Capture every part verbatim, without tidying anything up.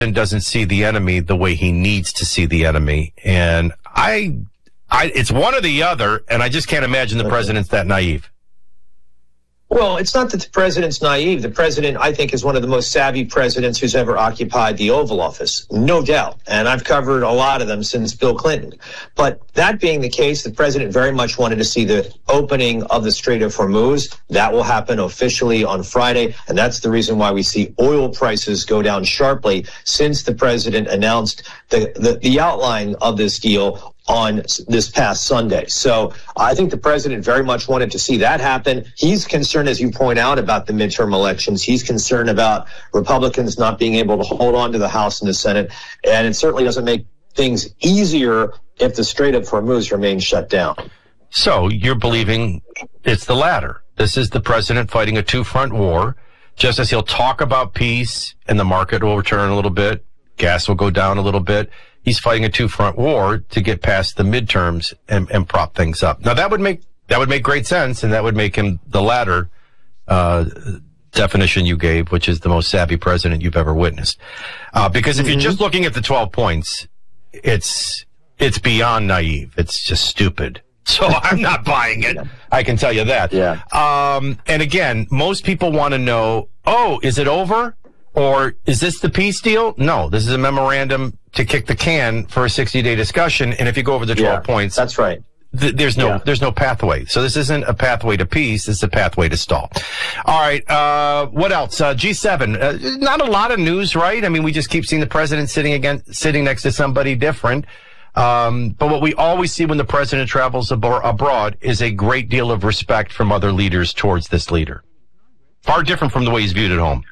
doesn't see the enemy the way he needs to see the enemy. And I, I, it's one or the other, and I just can't imagine the president's that naive. Well, it's not that the president's naive. The president, I think, is one of the most savvy presidents who's ever occupied the Oval Office, no doubt. And I've covered a lot of them since Bill Clinton. But that being the case, the president very much wanted to see the opening of the Strait of Hormuz. That will happen officially on Friday. And that's the reason why we see oil prices go down sharply since the president announced the, the, the outline of this deal on this past Sunday. So I think the president very much wanted to see that happen. He's concerned, as you point out, about the midterm elections. He's concerned about Republicans not being able to hold on to the House and the Senate. And it certainly doesn't make things easier if the Strait of Hormuz remains shut down. So you're believing it's the latter. This is the president fighting a two-front war. Just as he'll talk about peace and the market will return a little bit, gas will go down a little bit, he's fighting a two-front war to get past the midterms and, and prop things up. Now, that would make that would make great sense, and that would make him the latter uh, definition you gave, which is the most savvy president you've ever witnessed. Uh, because if mm-hmm. you're just looking at the twelve points, it's it's beyond naive. It's just stupid. So I'm not buying it. I can tell you that. Yeah. Um, and again, most people want to know, oh, is it over? Or is this the peace deal? No, this is a memorandum to kick the can for a sixty-day discussion. And if you go over the twelve yeah, points, that's right. Th- there's no, yeah. there's no pathway. So this isn't a pathway to peace. This is a pathway to stall. All right. Uh, what else? Uh, G seven. Uh, not a lot of news, right? I mean, we just keep seeing the president sitting again, sitting next to somebody different. Um, but what we always see when the president travels ab- abroad is a great deal of respect from other leaders towards this leader. Far different from the way he's viewed at home.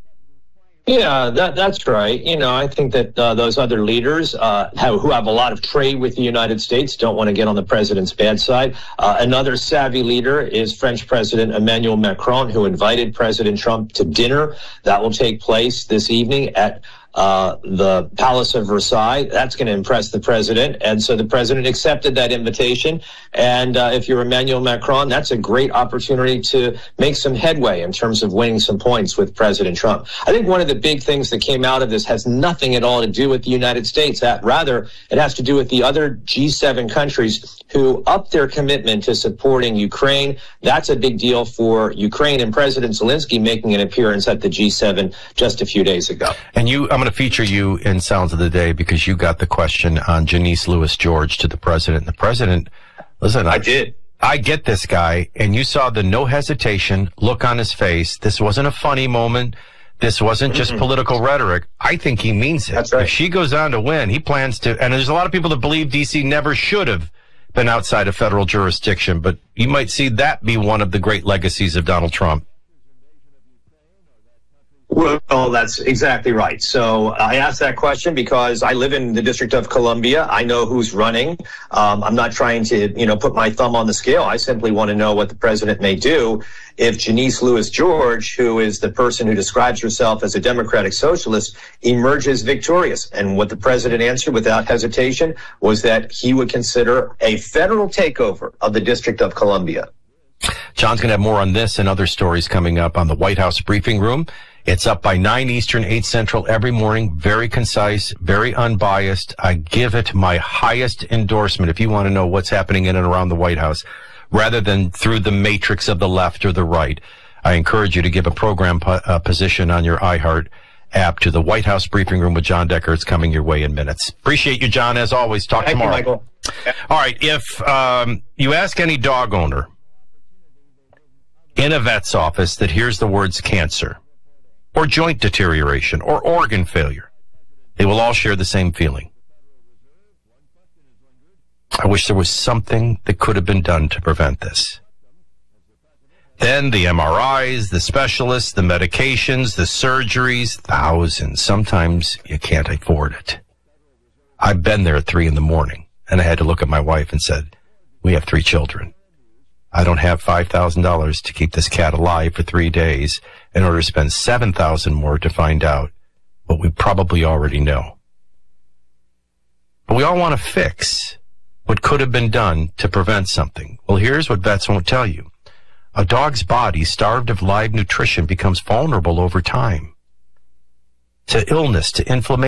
Yeah, that, that's right. You know, I think that uh, those other leaders uh, have, who have a lot of trade with the United States don't want to get on the president's bad side. Uh, another savvy leader is French President Emmanuel Macron, who invited President Trump to dinner. That will take place this evening at uh, the Palace of Versailles. That's going to impress the president. And so the president accepted that invitation. And uh, if you're Emmanuel Macron, that's a great opportunity to make some headway in terms of winning some points with President Trump. I think one of the big things that came out of this has nothing at all to do with the United States. That, rather, it has to do with the other G seven countries who upped their commitment to supporting Ukraine. That's a big deal for Ukraine, and President Zelensky making an appearance at the G seven just a few days ago. And you, I'm going to feature you in Sounds of the Day because you got the question on Janice Lewis George to the president. The president, listen, I, I did. I get this guy, and you saw the no hesitation look on his face. This wasn't a funny moment. This wasn't just mm-hmm. political rhetoric. I think he means it. That's right. If she goes on to win, he plans to, and there's a lot of people that believe D C never should have been outside of federal jurisdiction, but you might see that be one of the great legacies of Donald Trump. Well, that's exactly right. So I asked that question because I live in the District of Columbia. I know who's running. Um, I'm not trying to, you know, put my thumb on the scale. I simply want to know what the president may do if Janice Lewis George, who is the person who describes herself as a democratic socialist, emerges victorious. And what the president answered without hesitation was that he would consider a federal takeover of the District of Columbia. John's going to have more on this and other stories coming up on the White House Briefing Room. It's up by nine Eastern, eight Central every morning. Very concise, very unbiased. I give it my highest endorsement if you want to know what's happening in and around the White House, rather than through the matrix of the left or the right. I encourage you to give a program po- uh, position on your iHeart app to the White House Briefing Room with John Decker. It's coming your way in minutes. Appreciate you, John, as always. Talk Thank tomorrow. You, Michael. All right. If um, you ask any dog owner in a vet's office that hears the words cancer, or joint deterioration, or organ failure, they will all share the same feeling. I wish there was something that could have been done to prevent this. Then the M R Is, the specialists, the medications, the surgeries, thousands. Sometimes you can't afford it. I've been there at three in the morning, and I had to look at my wife and said, we have three children. I don't have five thousand dollars to keep this cat alive for three days in order to spend seven thousand dollars more to find out what we probably already know. But we all want to fix what could have been done to prevent something. Well, here's what vets won't tell you. A dog's body starved of live nutrition becomes vulnerable over time. to illness, to inflammation.